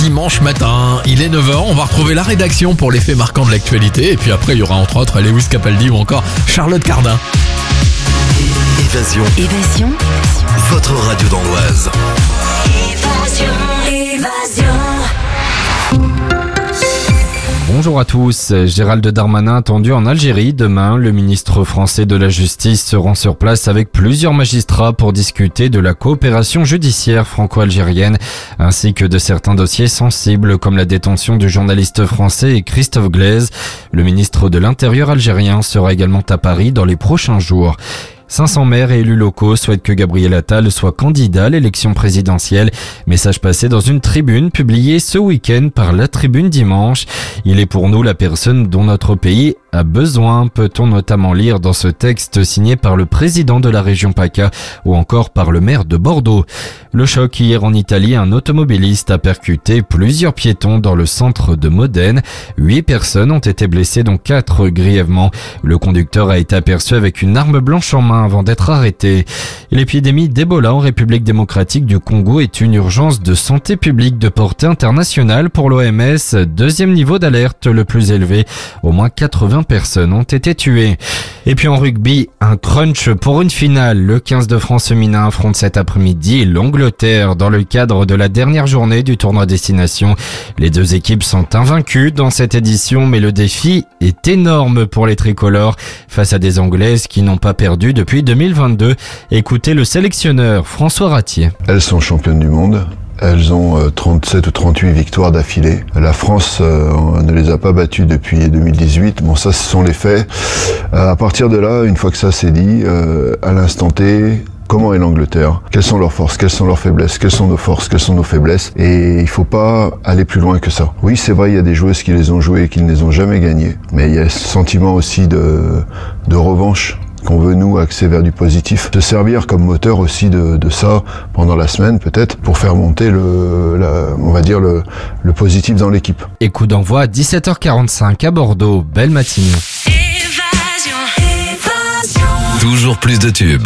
dimanche matin. Il est 9h, on va retrouver la rédaction pour les faits marquants de l'actualité. Et puis après, il y aura entre autres Lewis Capaldi ou encore Charlotte Cardin. Évasion. Votre radio dans l'Oise. Évasion. Bonjour à tous. Gérald Darmanin attendu en Algérie. Demain, le ministre français de la Justice se rend sur place avec plusieurs magistrats pour discuter de la coopération judiciaire franco-algérienne ainsi que de certains dossiers sensibles comme la détention du journaliste français Christophe Glaise. Le ministre de l'Intérieur algérien sera également à Paris dans les prochains jours. 500 maires et élus locaux souhaitent que Gabriel Attal soit candidat à l'élection présidentielle. Message passé dans une tribune publiée ce week-end par La Tribune dimanche. Il est pour nous la personne dont notre pays a besoin, peut-on notamment lire dans ce texte signé par le président de la région PACA ou encore par le maire de Bordeaux. Le choc hier en Italie, un automobiliste a percuté plusieurs piétons dans le centre de Modène. 8 personnes ont été blessées, dont 4 grièvement. Le conducteur a été aperçu avec une arme blanche en main avant d'être arrêté. L'épidémie d'Ebola en République démocratique du Congo est une urgence de santé publique de portée internationale pour l'OMS. Deuxième niveau d'alerte le plus élevé. Au moins 80 personnes ont été tuées. Et puis en rugby, un crunch pour une finale. Le 15 de France féminin affronte cet après-midi l'Angleterre dans le cadre de la dernière journée du tournoi destination. Les deux équipes sont invaincues dans cette édition, mais le défi est énorme pour les tricolores face à des Anglaises qui n'ont pas perdu depuis 2022. Écoutez le sélectionneur François Ratier. Elles sont championnes du monde. Elles ont 37 ou 38 victoires d'affilée. La France ne les a pas battues depuis 2018. Bon, ça, ce sont les faits. À partir de là, une fois que ça c'est dit, à l'instant T, comment est l'Angleterre? Quelles sont leurs forces? Quelles sont leurs faiblesses? Quelles sont nos forces? Quelles sont nos faiblesses? Et il faut pas aller plus loin que ça. Oui, c'est vrai, il y a des joueuses qui les ont jouées et qui ne les ont jamais gagnées. Mais il y a ce sentiment aussi de revanche qu'on veut nous axer vers du positif, se servir comme moteur aussi de ça pendant la semaine peut-être pour faire monter le positif dans l'équipe. Et coup d'envoi à 17h45 à Bordeaux. Belle matinée. Toujours plus de tubes.